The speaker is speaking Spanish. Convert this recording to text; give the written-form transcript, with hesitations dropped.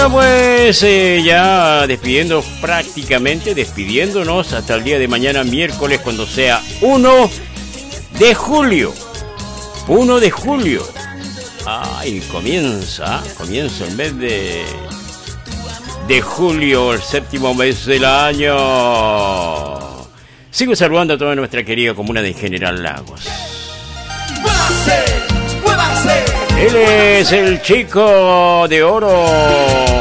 pues ya despidiéndonos hasta el día de mañana, miércoles, cuando sea 1 de julio. 1 de julio. Ay, comienza el mes de julio, el séptimo mes del año. Sigo saludando a toda nuestra querida comuna de General Lagos. ¡Muévase! ¡Muévase! Él es el Chico de Oro.